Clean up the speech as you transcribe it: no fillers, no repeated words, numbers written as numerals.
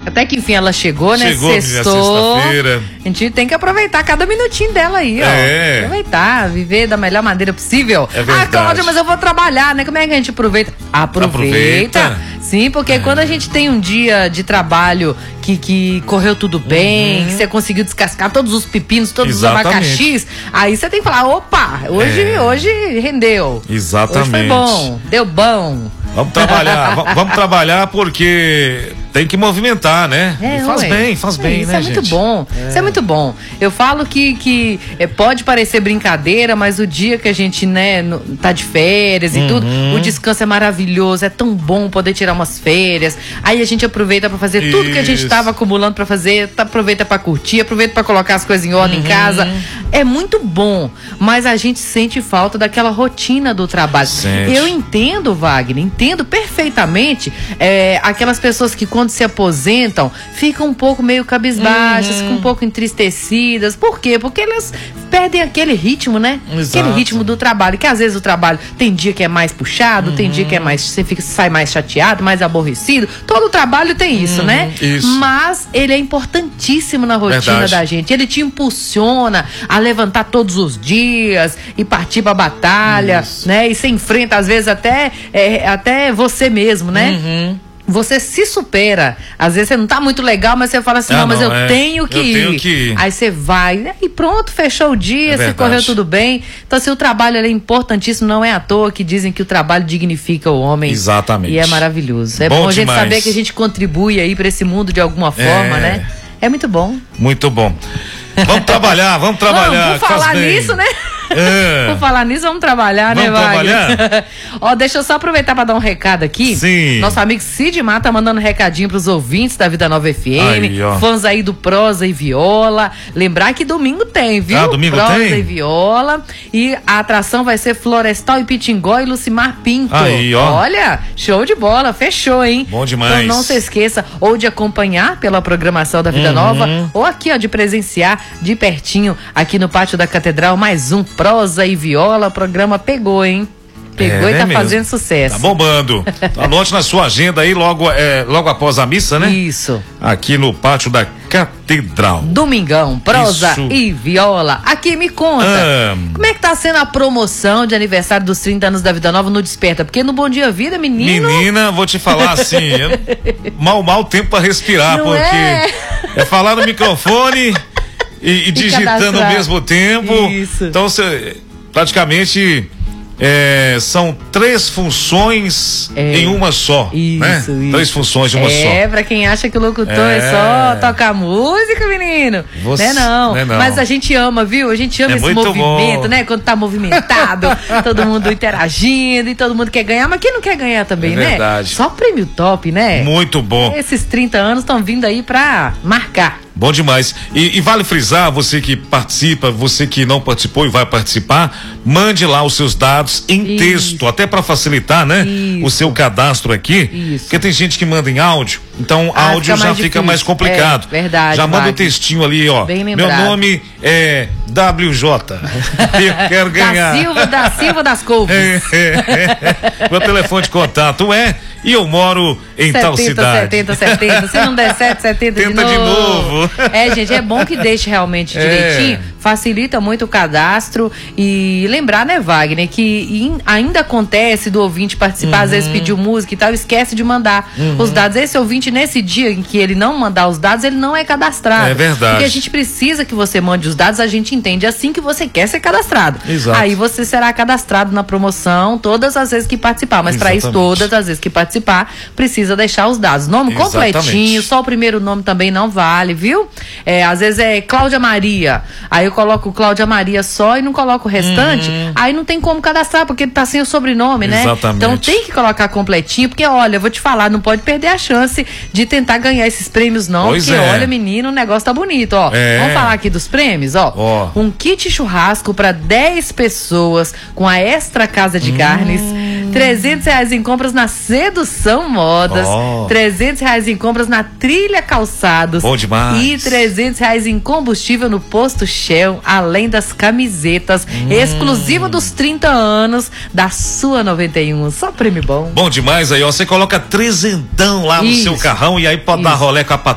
Até que enfim ela chegou, né? Sextou. Sexta-feira. A gente tem que aproveitar cada minutinho dela aí, ó. Aproveitar, viver da melhor maneira possível. É verdade. Cláudia, mas eu vou trabalhar, né? Como é que a gente aproveita? Aproveita. Sim, porque quando a gente tem um dia de trabalho que correu tudo bem, que você conseguiu descascar todos os pepinos, todos os abacaxis, aí você tem que falar, opa, hoje rendeu. Exatamente. Hoje foi bom, deu bom. Vamos trabalhar, vamos trabalhar porque tem que movimentar, né? Faz bem, né, gente? Isso é muito bom, isso é muito bom. Eu falo que pode parecer brincadeira, mas o dia que a gente, né, tá de férias e tudo, o descanso é maravilhoso, é tão bom poder tirar umas férias, aí a gente aproveita pra fazer tudo que a gente tava acumulando pra fazer, aproveita pra curtir, aproveita pra colocar as coisas em ordem em casa, é muito bom, mas a gente sente falta daquela rotina do trabalho. Eu entendo, Wagner, entendo perfeitamente aquelas pessoas que quando se aposentam ficam um pouco meio cabisbaixas, ficam um pouco entristecidas. Por quê? Porque elas perdem aquele ritmo, né? Exato. Aquele ritmo do trabalho, que às vezes o trabalho tem dia que é mais puxado, tem dia que é mais, você sai mais chateado, mais aborrecido. Todo trabalho tem isso, né? Isso. Mas ele é importantíssimo na rotina da gente. Ele te impulsiona a levantar todos os dias e partir pra batalha, né? E você enfrenta às vezes até você mesmo, né? Você se supera. Às vezes você não tá muito legal, mas você fala assim, mas eu tenho que ir. Aí você vai e pronto, fechou o dia, você correu tudo bem. Então assim, o trabalho é importantíssimo, não é à toa que dizem que o trabalho dignifica o homem. Exatamente. E é maravilhoso. É bom a gente saber que a gente contribui aí pra esse mundo de alguma forma, né? É muito bom. Muito bom. Vamos trabalhar, vamos trabalhar. Por falar nisso, né? Por falar nisso, vamos trabalhar, né, Wagner? Ó, deixa eu só aproveitar para dar um recado aqui. Sim. Nosso amigo Cid Mar tá mandando um recadinho pros ouvintes da Vida Nova FM, fãs aí do Prosa e Viola. Lembrar que domingo tem, viu? Domingo Prosa tem? e Viola. E a atração vai ser Florestal e Pitingó e Lucimar Pinto. Aí, ó. Olha, show de bola, fechou, hein? Bom demais. Então não se esqueça ou de acompanhar pela programação da Vida Nova, ou aqui, ó, de presenciar de pertinho aqui no Pátio da Catedral, mais um Prosa e Viola. O programa pegou, hein? Pegou e tá fazendo sucesso. Tá bombando. Anote na sua agenda aí, logo após a missa, né? Isso. Aqui no Pátio da Catedral. Domingão, Prosa e Viola. Aqui, me conta, como é que tá sendo a promoção de aniversário dos 30 anos da Vida Nova no Desperta? Porque no Bom Dia Vida, menina, vou te falar assim, mal tempo pra respirar, não porque é falar no microfone e digitando ao mesmo tempo. Isso. Então, praticamente são 3 funções em uma só. Isso, né? 3 funções de uma só. Pra quem acha que o locutor é só tocar música, menino. Não é não. Mas a gente ama, viu? A gente ama esse movimento, né? Quando tá movimentado, todo mundo interagindo e todo mundo quer ganhar, mas quem não quer ganhar também, né? Verdade. Só prêmio top, né? Muito bom. Esses 30 anos estão vindo aí pra marcar. Bom demais. E vale frisar, você que participa, você que não participou e vai participar, mande lá os seus dados em texto, até para facilitar, né? O seu cadastro aqui. Porque tem gente que manda em áudio, então áudio já fica mais complicado. Verdade. Já manda o textinho ali, ó. Bem lembrado. Meu nome é WJ. Eu quero ganhar. Da Silva das Couves. Meu telefone de contato e eu moro em tal cidade. 70. Se não der certo, 70 Tenta de novo. Gente, é bom que deixe realmente direitinho. Facilita muito o cadastro. E lembrar, né, Wagner, que ainda acontece do ouvinte participar, às vezes pediu música e tal, esquece de mandar os dados. Esse ouvinte, nesse dia em que ele não mandar os dados, ele não é cadastrado. É verdade. Porque a gente precisa que você mande os dados, a gente entende assim que você quer ser cadastrado. Exato. Aí você será cadastrado na promoção todas as vezes que participar. Mas para isso, todas as vezes que participar, precisa deixar os dados. Nome completinho, só o primeiro nome também não vale, viu? Às vezes é Cláudia Maria. Aí eu coloco Cláudia Maria só e não coloco o restante. Aí não tem como cadastrar, porque tá sem o sobrenome, né? Exatamente. Então tem que colocar completinho, porque olha, eu vou te falar, não pode perder a chance de tentar ganhar esses prêmios, não. Porque olha, menino, o negócio tá bonito, ó. Vamos falar aqui dos prêmios, ó. Um kit churrasco para 10 pessoas com a Extra Casa de Carnes. R$300 em compras na Sedução Modas. R$300 em compras na Trilha Calçados. Bom demais. E R$300 em combustível no Posto Shell, além das camisetas exclusiva dos 30 anos da sua 91. Só prêmio bom. Bom demais aí, ó. Você coloca trezentão lá no seu carrão e aí pode dar rolê com a